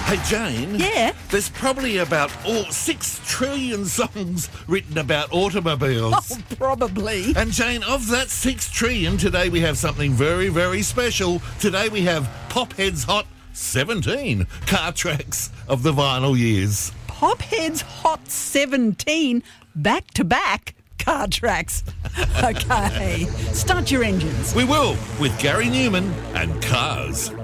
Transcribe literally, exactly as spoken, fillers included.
Hey, Jane. Yeah? There's probably about oh, six trillion songs written about automobiles. Oh, probably. And, Jane, of that six trillion, today we have something very, very special. Today we have Pophead's Hot seventeen car tracks of the vinyl years. Pophead's Hot seventeen back-to-back car tracks. Okay, start your engines. We will, with Gary Newman and Cars.